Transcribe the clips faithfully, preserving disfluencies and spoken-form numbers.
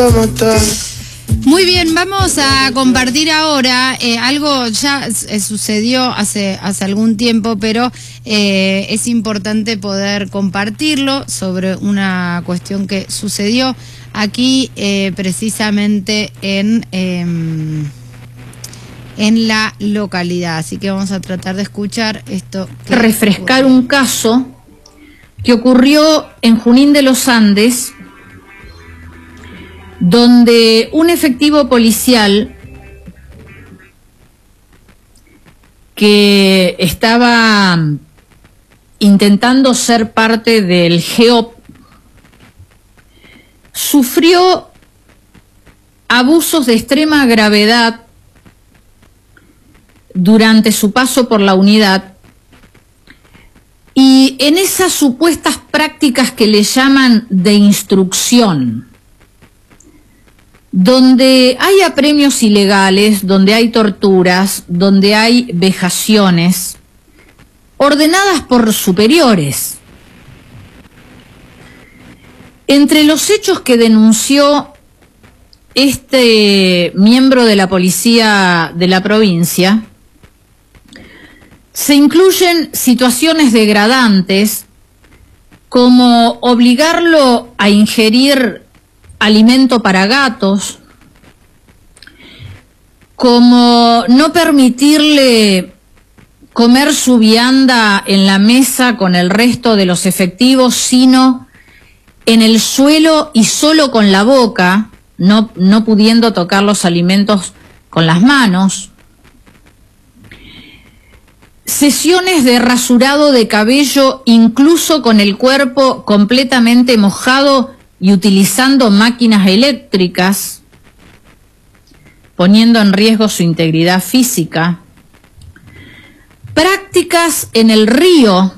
Muy bien, vamos a compartir ahora eh, algo ya eh, sucedió hace, hace algún tiempo, pero eh, es importante poder compartirlo sobre una cuestión que sucedió aquí eh, precisamente en, eh, en la localidad. Así que vamos a tratar de escuchar esto. Refrescar un caso que ocurrió en Junín de los Andes, donde un efectivo policial que estaba intentando ser parte del G E O P sufrió abusos de extrema gravedad durante su paso por la unidad, y en esas supuestas prácticas que le llaman de instrucción, donde hay apremios ilegales, donde hay torturas, donde hay vejaciones, ordenadas por superiores. Entre los hechos que denunció este miembro de la policía de la provincia, se incluyen situaciones degradantes como obligarlo a ingerir alimento para gatos, como no permitirle comer su vianda en la mesa con el resto de los efectivos, sino en el suelo y solo con la boca, no, no pudiendo tocar los alimentos con las manos. Sesiones de rasurado de cabello, incluso con el cuerpo completamente mojado y utilizando máquinas eléctricas, poniendo en riesgo su integridad física. Prácticas en el río,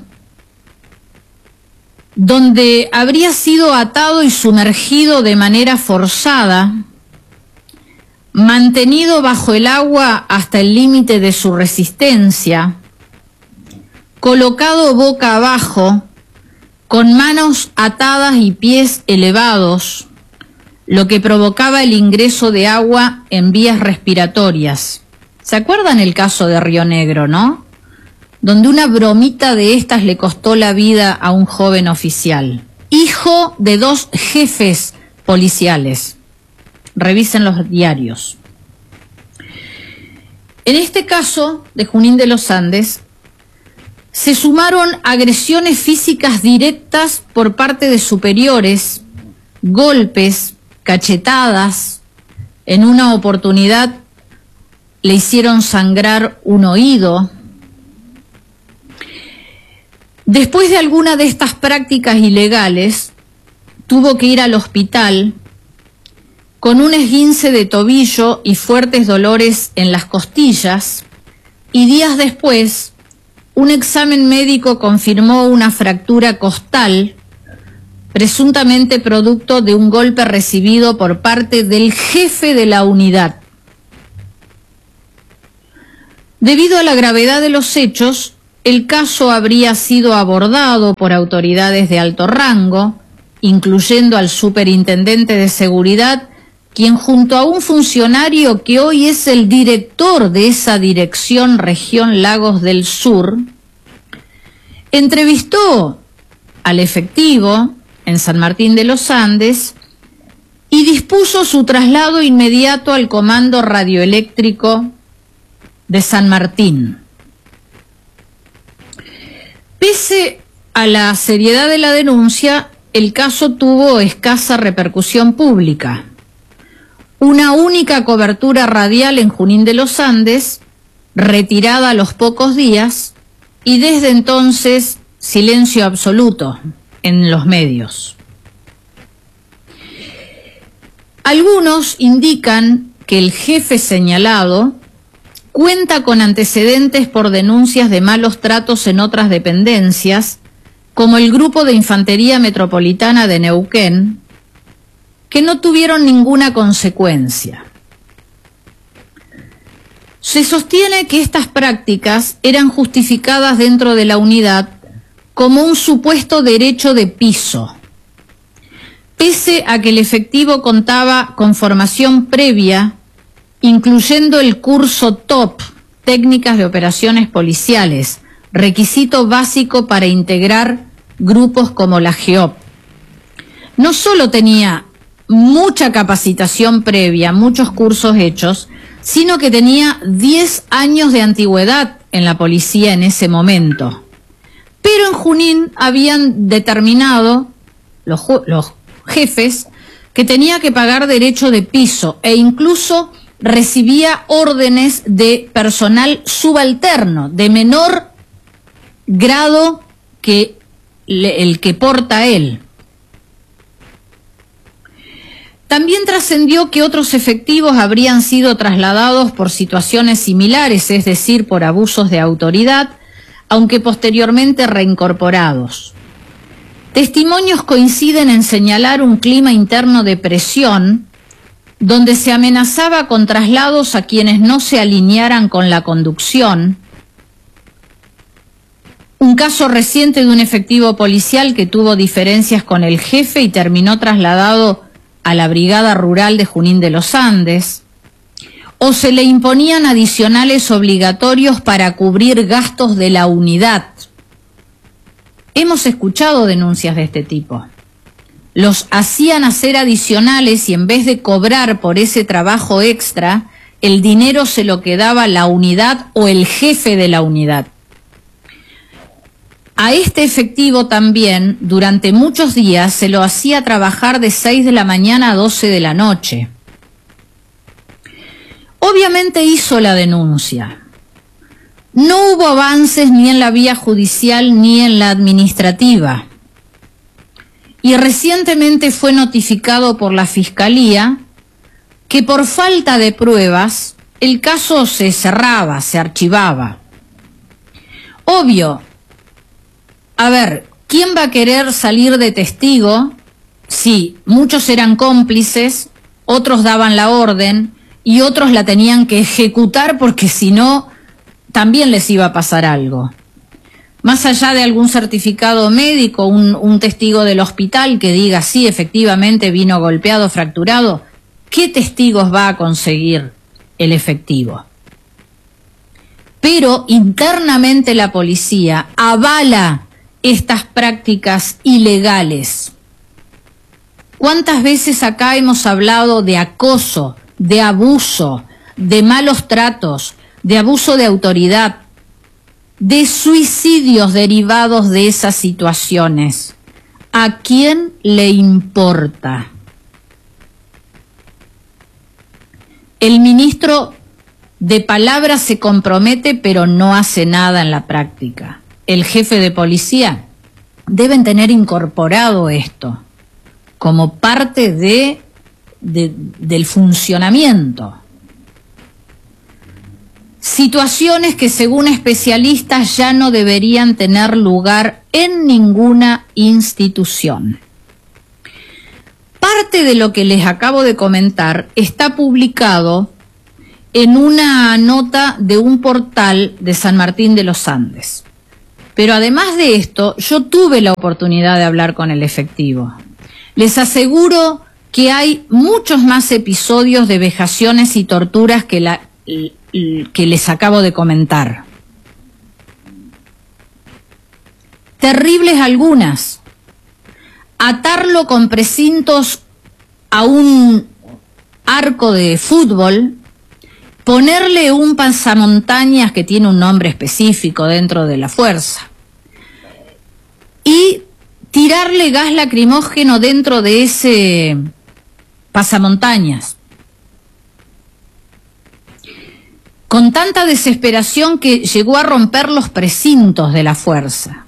donde habría sido atado y sumergido de manera forzada, mantenido bajo el agua hasta el límite de su resistencia, colocado boca abajo, con manos atadas y pies elevados, lo que provocaba el ingreso de agua en vías respiratorias. ¿Se acuerdan el caso de Río Negro, no? Donde una bromita de estas le costó la vida a un joven oficial, hijo de dos jefes policiales. Revisen los diarios. En este caso de Junín de los Andes, se sumaron agresiones físicas directas por parte de superiores, golpes, cachetadas. En una oportunidad le hicieron sangrar un oído. Después de alguna de estas prácticas ilegales, tuvo que ir al hospital con un esguince de tobillo y fuertes dolores en las costillas, y días después un examen médico confirmó una fractura costal, presuntamente producto de un golpe recibido por parte del jefe de la unidad. Debido a la gravedad de los hechos, el caso habría sido abordado por autoridades de alto rango, incluyendo al superintendente de seguridad, quien junto a un funcionario que hoy es el director de esa dirección Región Lagos del Sur, entrevistó al efectivo en San Martín de los Andes y dispuso su traslado inmediato al Comando Radioeléctrico de San Martín. Pese a la seriedad de la denuncia, el caso tuvo escasa repercusión pública. Una única cobertura radial en Junín de los Andes, retirada a los pocos días, y desde entonces silencio absoluto en los medios. Algunos indican que el jefe señalado cuenta con antecedentes por denuncias de malos tratos en otras dependencias, como el Grupo de Infantería Metropolitana de Neuquén, que no tuvieron ninguna consecuencia. Se sostiene que estas prácticas eran justificadas dentro de la unidad como un supuesto derecho de piso, pese a que el efectivo contaba con formación previa, incluyendo el curso T O P, Técnicas de Operaciones Policiales, requisito básico para integrar grupos como la GEOP. No solo tenía mucha capacitación previa, muchos cursos hechos, sino que tenía diez años de antigüedad en la policía en ese momento. Pero en Junín habían determinado los, los jefes que tenía que pagar derecho de piso e incluso recibía órdenes de personal subalterno, de menor grado que el que porta él. También trascendió que otros efectivos habrían sido trasladados por situaciones similares, es decir, por abusos de autoridad, aunque posteriormente reincorporados. Testimonios coinciden en señalar un clima interno de presión, donde se amenazaba con traslados a quienes no se alinearan con la conducción. Un caso reciente de un efectivo policial que tuvo diferencias con el jefe y terminó trasladado a la Brigada Rural de Junín de los Andes, o se le imponían adicionales obligatorios para cubrir gastos de la unidad. Hemos escuchado denuncias de este tipo. Los hacían hacer adicionales y en vez de cobrar por ese trabajo extra, el dinero se lo quedaba la unidad o el jefe de la unidad. A este efectivo también, durante muchos días, se lo hacía trabajar de seis de la mañana a doce de la noche. Obviamente hizo la denuncia. No hubo avances ni en la vía judicial ni en la administrativa. Y recientemente fue notificado por la Fiscalía que por falta de pruebas el caso se cerraba, se archivaba. Obvio. A ver, ¿quién va a querer salir de testigo si muchos eran cómplices, otros daban la orden y otros la tenían que ejecutar porque si no, también les iba a pasar algo? Más allá de algún certificado médico, un, un testigo del hospital que diga sí, efectivamente vino golpeado, fracturado, ¿qué testigos va a conseguir el efectivo? Pero internamente la policía avala estas prácticas ilegales. ¿Cuántas veces acá hemos hablado de acoso, de abuso, de malos tratos, de abuso de autoridad, de suicidios derivados de esas situaciones? ¿A quién le importa? El ministro de palabra se compromete, pero no hace nada en la práctica. El jefe de policía deben tener incorporado esto como parte de, de, del funcionamiento. Situaciones que según especialistas ya no deberían tener lugar en ninguna institución. Parte de lo que les acabo de comentar está publicado en una nota de un portal de San Martín de los Andes. Pero además de esto, yo tuve la oportunidad de hablar con el efectivo. Les aseguro que hay muchos más episodios de vejaciones y torturas que, la, que les acabo de comentar. Terribles algunas. Atarlo con precintos a un arco de fútbol, ponerle un pasamontañas que tiene un nombre específico dentro de la fuerza y tirarle gas lacrimógeno dentro de ese pasamontañas. Con tanta desesperación que llegó a romper los precintos de la fuerza.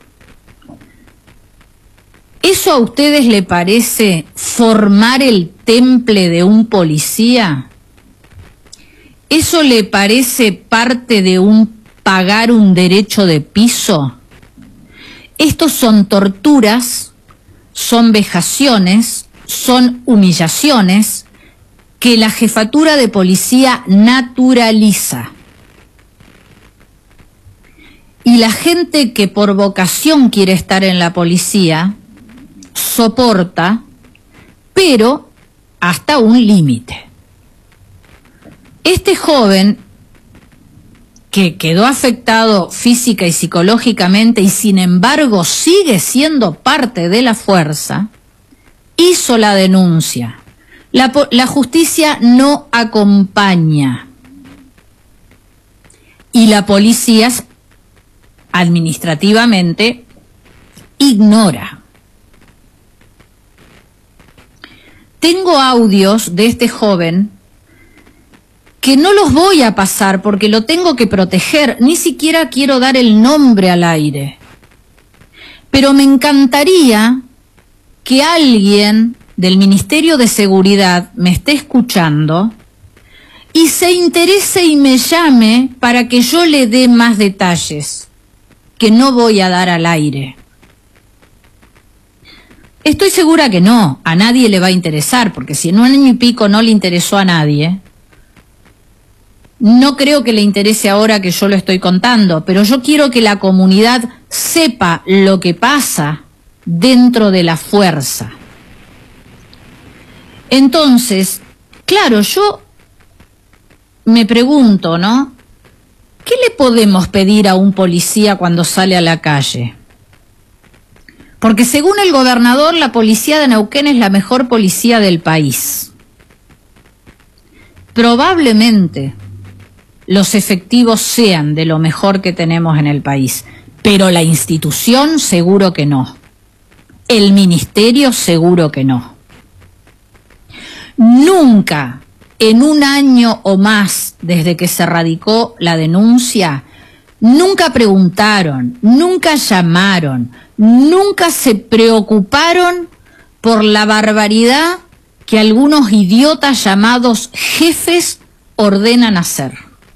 ¿Eso a ustedes le parece formar el temple de un policía? ¿Eso le parece parte de un pagar un derecho de piso? Estos son torturas, son vejaciones, son humillaciones que la jefatura de policía naturaliza. Y la gente que por vocación quiere estar en la policía soporta pero hasta un límite. Este joven, que quedó afectado física y psicológicamente y sin embargo sigue siendo parte de la fuerza, hizo la denuncia. La, la justicia no acompaña y la policía administrativamente ignora. Tengo audios de este joven que no los voy a pasar porque lo tengo que proteger, ni siquiera quiero dar el nombre al aire. Pero me encantaría que alguien del Ministerio de Seguridad me esté escuchando y se interese y me llame para que yo le dé más detalles que no voy a dar al aire. Estoy segura que no, a nadie le va a interesar, porque si en un año y pico no le interesó a nadie, no creo que le interese ahora que yo lo estoy contando, pero yo quiero que la comunidad sepa lo que pasa dentro de la fuerza. Entonces, claro, yo me pregunto, ¿no? ¿Qué le podemos pedir a un policía cuando sale a la calle? Porque según el gobernador, la policía de Neuquén es la mejor policía del país. Probablemente los efectivos sean de lo mejor que tenemos en el país, pero la institución seguro que no. El ministerio seguro que no. Nunca en un año o más desde que se radicó la denuncia, nunca preguntaron, nunca llamaron, nunca se preocuparon por la barbaridad que algunos idiotas llamados jefes ordenan hacer.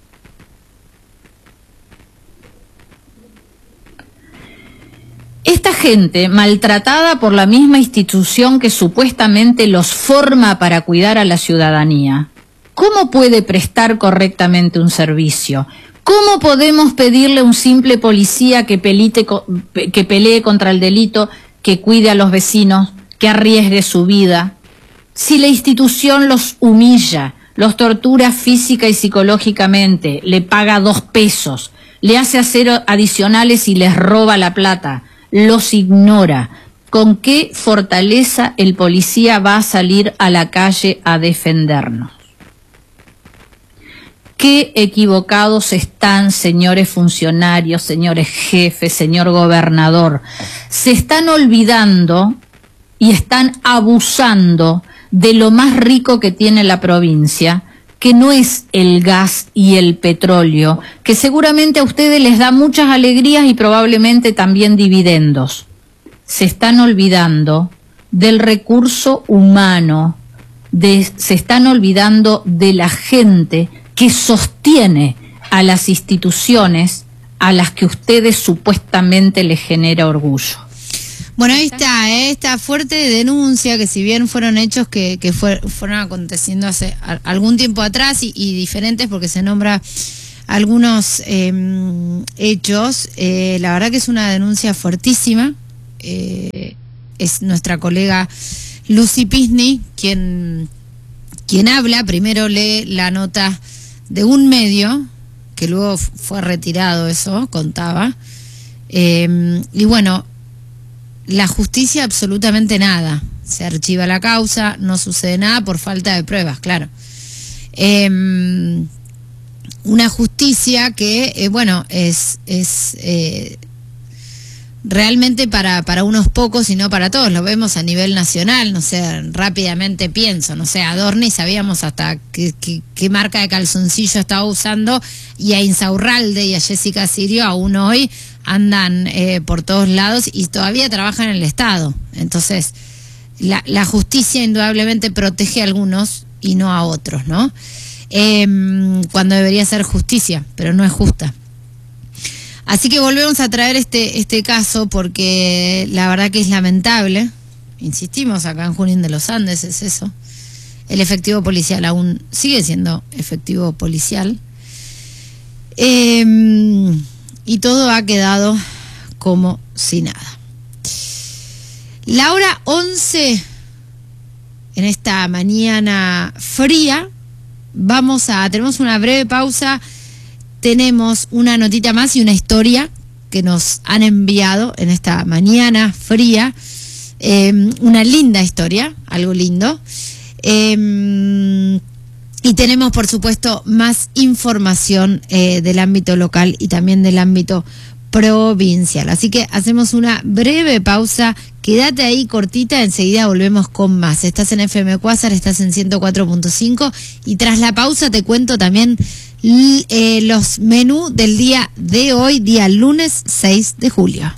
Esta gente, maltratada por la misma institución que supuestamente los forma para cuidar a la ciudadanía, ¿cómo puede prestar correctamente un servicio? ¿Cómo podemos pedirle a un simple policía que, pelite, que pelee contra el delito, que cuide a los vecinos, que arriesgue su vida? Si la institución los humilla, los tortura física y psicológicamente, le paga dos pesos, le hace hacer adicionales y les roba la plata, los ignora, ¿con qué fortaleza el policía va a salir a la calle a defendernos? Qué equivocados están, señores funcionarios, señores jefes, señor gobernador. Se están olvidando y están abusando de lo más rico que tiene la provincia, que no es el gas y el petróleo, que seguramente a ustedes les da muchas alegrías y probablemente también dividendos. Se están olvidando del recurso humano, de, se están olvidando de la gente que sostiene a las instituciones a las que ustedes supuestamente les genera orgullo. Bueno, ahí está, ¿eh? Esta fuerte denuncia, que si bien fueron hechos que, que fue, fueron aconteciendo hace a, algún tiempo atrás y, y diferentes, porque se nombra algunos eh, hechos, eh, la verdad que es una denuncia fuertísima. Eh, es nuestra colega Lucy Pisney quien, quien habla. Primero lee la nota de un medio, que luego fue retirado, eso contaba, eh, y bueno, la justicia absolutamente nada, se archiva la causa, no sucede nada por falta de pruebas, claro. Eh, una justicia que, eh, bueno, es, es eh, realmente para, para unos pocos y no para todos. Lo vemos a nivel nacional, no sé, rápidamente pienso, no sé, a Dorni sabíamos hasta qué, qué, qué marca de calzoncillo estaba usando, y a Insaurralde y a Jessica Sirio aún hoy andan eh, por todos lados y todavía trabajan en el Estado. Entonces, la, la justicia indudablemente protege a algunos y no a otros, ¿no? Eh, cuando debería ser justicia, pero no es justa. Así que volvemos a traer este, este caso porque la verdad que es lamentable. Insistimos, acá en Junín de los Andes es eso. El efectivo policial aún sigue siendo efectivo policial. Eh, y todo ha quedado como si nada. La hora once en esta mañana fría. Vamos a, tenemos una breve pausa, tenemos una notita más y una historia que nos han enviado en esta mañana fría, eh, una linda historia, algo lindo. Eh, y tenemos, por supuesto, más información eh, del ámbito local y también del ámbito provincial. Así que hacemos una breve pausa. Quédate ahí cortita, enseguida volvemos con más. Estás en F M Cuásar, estás en ciento cuatro punto cinco y tras la pausa te cuento también eh, los menús del día de hoy, día lunes seis de julio.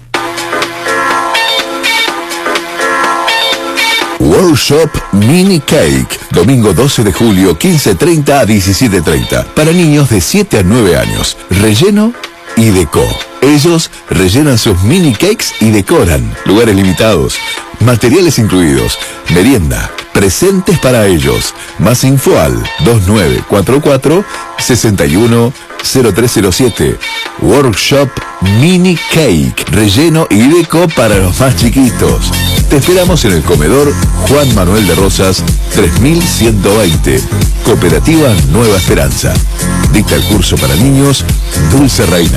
Workshop Mini Cake, domingo doce de julio, quince treinta a diecisiete treinta, para niños de siete a nueve años, relleno y deco. Ellos rellenan sus mini cakes y decoran. Lugares limitados, materiales incluidos, merienda, presentes para ellos. Más info al dos nueve cuatro cuatro, seis uno cero tres cero siete. Workshop Mini Cake, relleno y deco para los más chiquitos. Te esperamos en el comedor Juan Manuel de Rosas tres mil ciento veinte, Cooperativa Nueva Esperanza. Dicta el curso para niños Dulce Reina.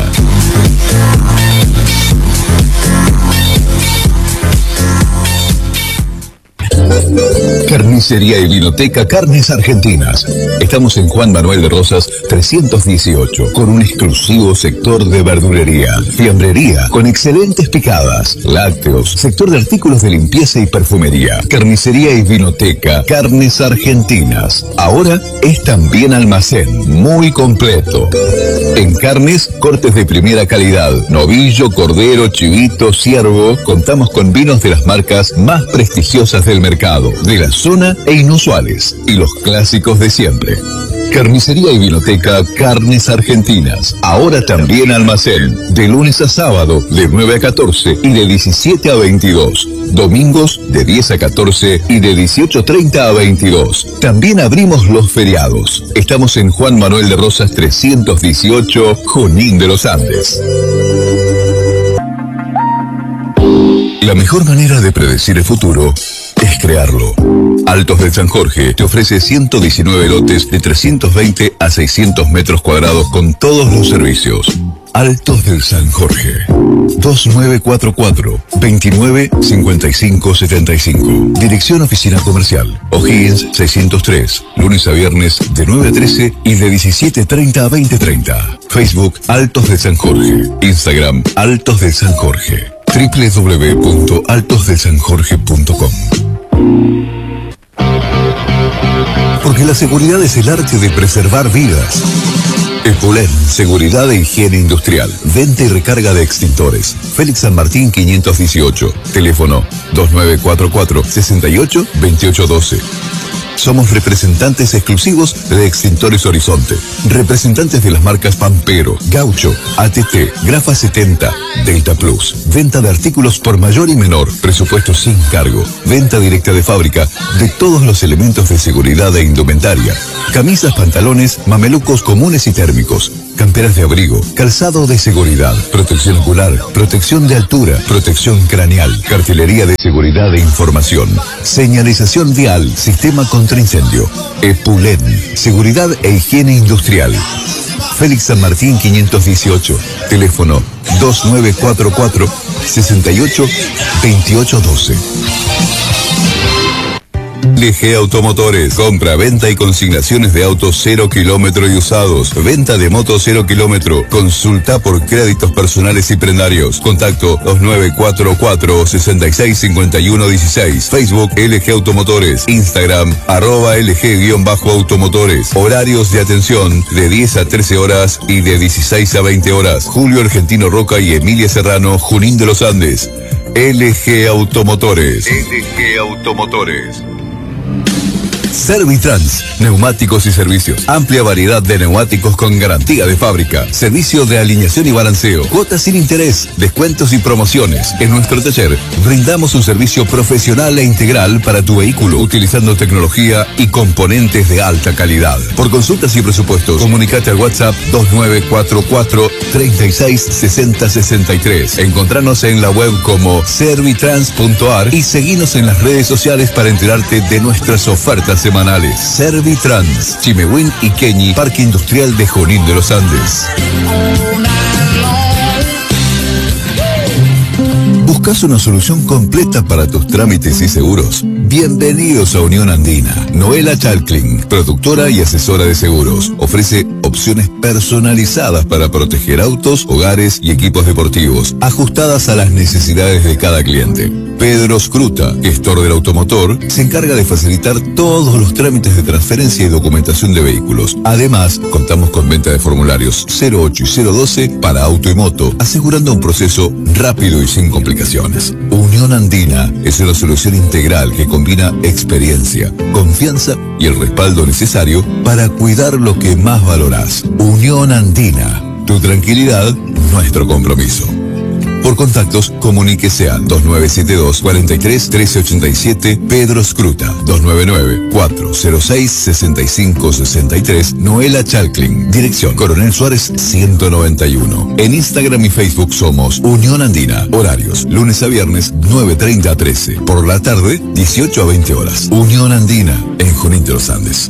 Carnicería y Vinoteca Carnes Argentinas. Estamos en Juan Manuel de Rosas trescientos dieciocho, con un exclusivo sector de verdulería, fiambrería, con excelentes picadas, lácteos, sector de artículos de limpieza y perfumería. Carnicería y Vinoteca Carnes Argentinas. Ahora es también almacén, muy completo. En carnes, cortes de primera calidad, novillo, cordero, chivito, ciervo. Contamos con vinos de las marcas más prestigiosas del mercado, de la zona e inusuales, y los clásicos de siempre. Carnicería y Vinoteca Carnes Argentinas. Ahora también almacén, de lunes a sábado, de nueve a catorce y de diecisiete a veintidós. Domingos, de diez a catorce y de dieciocho treinta a veintidós. También abrimos los feriados. Estamos en Juan Manuel de Rosas trescientos dieciocho, Junín de los Andes. La mejor manera de predecir el futuro es crearlo. Altos del San Jorge te ofrece ciento diecinueve lotes de trescientos veinte a seiscientos metros cuadrados con todos los servicios. Altos del San Jorge. dos nueve cuatro cuatro, veintinueve cincuenta y cinco setenta y cinco. Dirección Oficina Comercial O'Higgins seiscientos tres. Lunes a viernes de nueve a trece y de diecisiete treinta a veinte treinta. Facebook Altos del San Jorge. Instagram Altos del San Jorge. doble u doble u doble u punto altos del san jorge punto com. Porque la seguridad es el arte de preservar vidas. Epulén, seguridad e higiene industrial. Venta y recarga de extintores. Félix San Martín quinientos dieciocho. Teléfono dos nueve cuatro cuatro, seis ocho, dos ocho uno dos. Somos representantes exclusivos de Extintores Horizonte. Representantes de las marcas Pampero, Gaucho, A T T, Grafa setenta, Delta Plus. Venta de artículos por mayor y menor. Presupuesto sin cargo. Venta directa de fábrica de todos los elementos de seguridad e indumentaria. Camisas, pantalones, mamelucos comunes y térmicos. Camperas de abrigo, calzado de seguridad, protección ocular, protección de altura, protección craneal, cartelería de seguridad e información, señalización vial, sistema contra incendio. Epulén, seguridad e higiene industrial. Félix San Martín quinientos dieciocho, teléfono dos nueve cuatro cuatro, seis ocho, dos ocho uno dos. L G Automotores, compra, venta y consignaciones de autos cero kilómetro y usados, venta de motos cero kilómetro, consulta por créditos personales y prendarios. Contacto dos nueve cuatro cuatro, seis seis cinco uno uno seis, Facebook L G Automotores, Instagram arroba L G-Automotores. Horarios de atención de diez a trece horas y de dieciséis a veinte horas. Julio Argentino Roca y Emilia Serrano, Junín de los Andes. L G Automotores. L G Automotores. Servitrans, neumáticos y servicios. Amplia variedad de neumáticos con garantía de fábrica. Servicio de alineación y balanceo. Cuotas sin interés, descuentos y promociones. En nuestro taller brindamos un servicio profesional e integral para tu vehículo, utilizando tecnología y componentes de alta calidad. Por consultas y presupuestos, comunicate al WhatsApp dos nueve cuatro cuatro, tres seis, seis cero seis tres. Encontranos en la web como servitrans punto a r y seguinos en las redes sociales para enterarte de nuestras ofertas semanales. Servitrans, Chimehuín y Queñi, Parque Industrial de Junín de los Andes. ¿Buscas una solución completa para tus trámites y seguros? Bienvenidos a Unión Andina. Noela Chalklin, productora y asesora de seguros, ofrece opciones personalizadas para proteger autos, hogares y equipos deportivos, ajustadas a las necesidades de cada cliente. Pedro Scruta, gestor del automotor, se encarga de facilitar todos los trámites de transferencia y documentación de vehículos. Además, contamos con venta de formularios cero ocho y cero doce para auto y moto, asegurando un proceso rápido y sin complicaciones. Unión Andina es una solución integral que combina experiencia, confianza y el respaldo necesario para cuidar lo que más valorás. Unión Andina, tu tranquilidad, nuestro compromiso. Por contactos, comuníquese a dos nueve siete dos, cuatro tres, uno tres ocho siete, Pedro Scruta, dos nueve nueve, cuatro cero seis, seis cinco seis tres, Noela Chalklin, dirección Coronel Suárez ciento noventa y uno. En Instagram y Facebook somos Unión Andina, horarios, lunes a viernes, nueve treinta a trece, por la tarde, dieciocho a veinte horas. Unión Andina, en Junín de los Andes.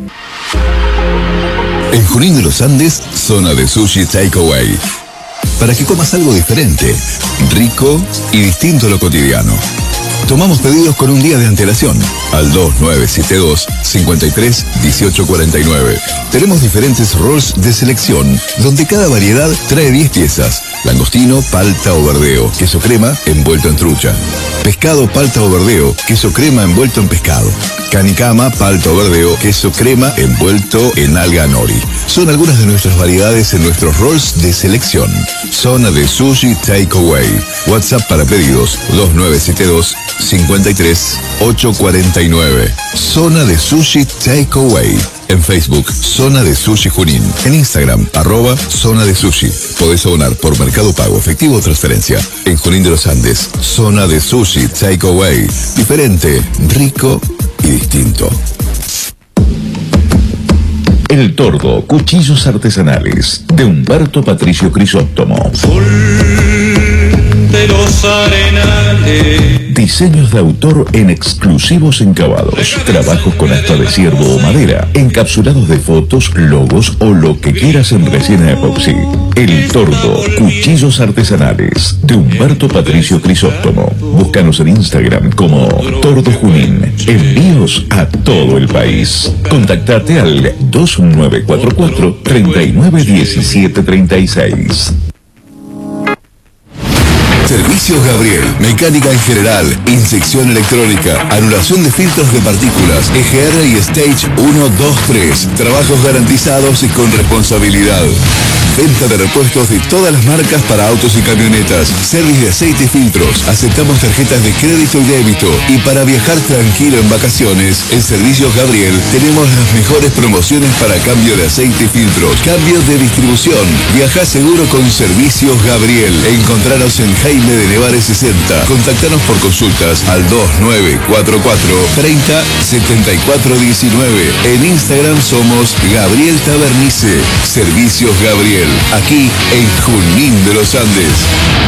En Junín de los Andes, zona de sushi takeaway. Para que comas algo diferente, rico y distinto a lo cotidiano. Tomamos pedidos con un día de antelación al dos nueve siete dos, cinco tres, uno ocho cuatro nueve. Tenemos diferentes rolls de selección, donde cada variedad trae diez piezas. Langostino, palta o verdeo, queso crema envuelto en trucha. Pescado, palta o verdeo, queso crema envuelto en pescado. Canicama, palta o verdeo, queso crema envuelto en alga nori. Son algunas de nuestras variedades en nuestros rolls de selección. Zona de Sushi Takeaway. WhatsApp para pedidos dos nueve siete dos, cinco tres, ocho cuatro nueve. Zona de Sushi Takeaway. En Facebook, Zona de Sushi Junín. En Instagram, arroba Zona de Sushi. Podés abonar por Mercado Pago, efectivo o transferencia. En Junín de los Andes, Zona de Sushi Takeaway. Diferente, rico y distinto. El Tordo, cuchillos artesanales, de Humberto Patricio Crisóstomo. Sol de los arenales. Diseños de autor en exclusivos encabados. Trabajos con asta de ciervo o madera. Encapsulados de fotos, logos o lo que quieras en resina epoxi. El Tordo, cuchillos artesanales, de Humberto Patricio Crisóstomo. Búscanos en Instagram como Tordo Junín. Envíos a todo el país. Contactate al dos nueve cuatro cuatro, tres nueve uno siete tres seis. Servicios Gabriel, mecánica en general, inyección electrónica, anulación de filtros de partículas, E G R y Stage uno, dos, tres. Trabajos garantizados y con responsabilidad. Venta de repuestos de todas las marcas para autos y camionetas. Servicio de aceite y filtros. Aceptamos tarjetas de crédito y débito. Y para viajar tranquilo en vacaciones, en Servicios Gabriel tenemos las mejores promociones para cambio de aceite y filtros. Cambio de distribución. Viaja seguro con Servicios Gabriel. Encontranos en Jaime de Nevares sesenta. Contactanos por consultas al dos nueve cuatro cuatro, treinta, setenta y cuatro diecinueve. En Instagram somos Gabriel Tabernice. Servicios Gabriel. Aquí en Junín de los Andes.